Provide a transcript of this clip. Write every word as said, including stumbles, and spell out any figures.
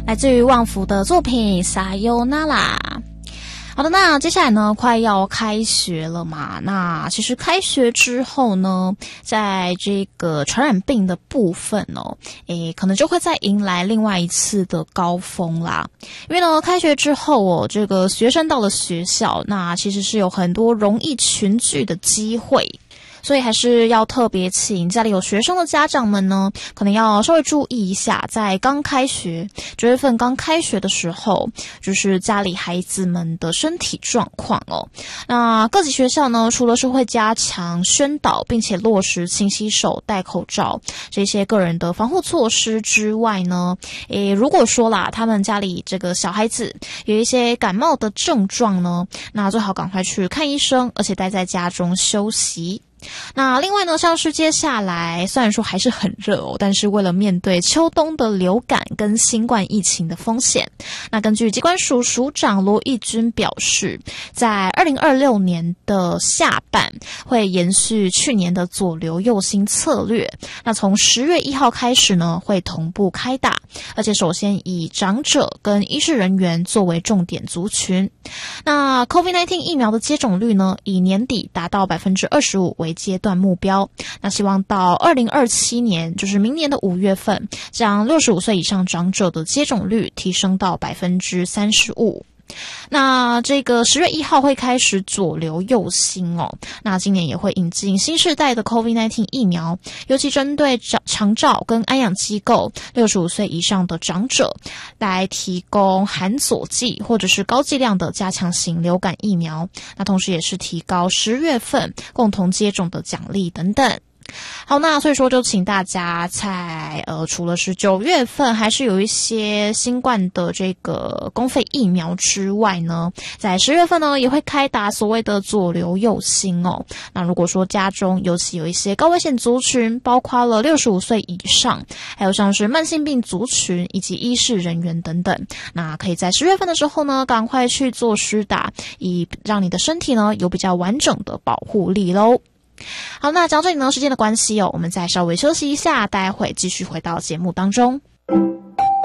来自于旺福的作品撒尤那拉。好的，那接下来呢，快要开学了嘛。那其实开学之后呢，在这个传染病的部分哦，诶，可能就会再迎来另外一次的高峰啦。因为呢，开学之后哦，这个学生到了学校，那其实是有很多容易群聚的机会。所以还是要特别请家里有学生的家长们呢，可能要稍微注意一下，在刚开学九月份刚开学的时候，就是家里孩子们的身体状况哦。那各级学校呢，除了是会加强宣导，并且落实勤洗手、戴口罩这些个人的防护措施之外呢，诶，如果说啦，他们家里这个小孩子有一些感冒的症状呢，那最好赶快去看医生，而且待在家中休息。那另外呢，像是接下来虽然说还是很热哦，但是为了面对秋冬的流感跟新冠疫情的风险，那根据疾管署署长罗义军表示，在二零二六年的下半会延续去年的左流右新策略，那从十月一号开始呢，会同步开打，而且首先以长者跟医事人员作为重点族群。那 COVID 十九 疫苗的接种率呢，以年底达到 百分之二十五 为阶段目标，那希望到二零二七年，就是明年的五月份，将六十五岁以上长者的接种率提升到 百分之三十五。那这个十月一号会开始左流右新哦，那今年也会引进新世代的 COVID 十九 疫苗，尤其针对长照跟安养机构六十五岁以上的长者，来提供含佐剂或者是高剂量的加强型流感疫苗，那同时也是提高十月份共同接种的奖励等等。好，那所以说就请大家在呃，除了是九月份还是有一些新冠的这个公费疫苗之外呢，在十月份呢也会开打所谓的左流右新哦。那如果说家中尤其有一些高危险族群，包括了六十五岁以上，还有像是慢性病族群以及医事人员等等，那可以在十月份的时候呢赶快去做施打，以让你的身体呢有比较完整的保护力咯。好，那讲到这里呢，时间的关系哦，我们再稍微休息一下，待会继续回到节目当中。